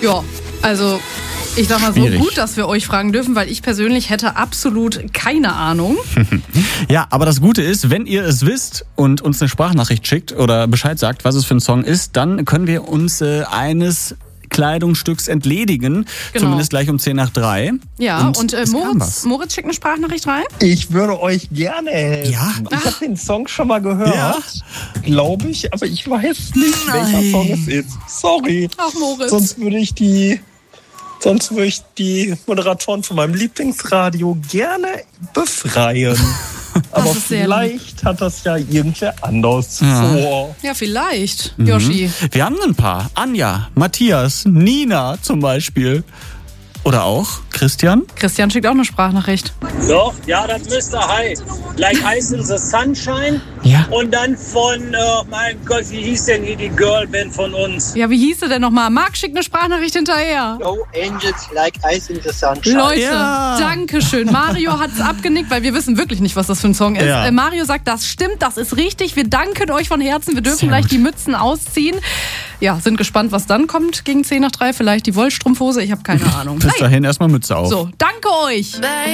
Ja, also ich sag mal so, Schwierig. gut, dass wir euch fragen dürfen, weil ich persönlich hätte absolut keine Ahnung. Ja, aber das Gute ist, wenn ihr es wisst und uns eine Sprachnachricht schickt oder Bescheid sagt, was es für ein Song ist, dann können wir uns eines Kleidungsstücks entledigen. Genau. Zumindest gleich um 2:50. Ja, und es kam was. Moritz schickt eine Sprachnachricht rein. Ich würde euch gerne helfen. Ja? Ich habe den Song schon mal gehört, Ja? glaube ich, aber ich weiß nicht, welcher Song es ist. Sorry. Ach, Moritz. Sonst würde ich die Moderatoren von meinem Lieblingsradio gerne befreien. Aber ist sehr vielleicht hat das ja irgendwer anders Ja. vor. Ja, vielleicht, Yoshi. Wir haben ein paar. Anja, Matthias, Nina zum Beispiel. Oder auch Christian. Christian schickt auch eine Sprachnachricht. Doch, ja, das müsste halt. Like Ice in the Sunshine. Ja. Und dann von, mein Gott, wie hieß denn hier die Girlband von uns? Ja, wie hieß er denn nochmal? Marc schickt eine Sprachnachricht hinterher. No Angels Like Ice in the Sunshine. Leute, Ja. danke schön. Mario hat es abgenickt, weil wir wissen wirklich nicht, was das für ein Song ist. Ja. Mario sagt, das stimmt, das ist richtig. Wir danken euch von Herzen. Wir dürfen Sehr gleich gut. die Mützen ausziehen. Ja, sind gespannt, was dann kommt gegen 2:50. Vielleicht die Wollstrumpfhose. Ich habe keine Ahnung. Bis dahin erstmal Mütze auf. So, danke euch.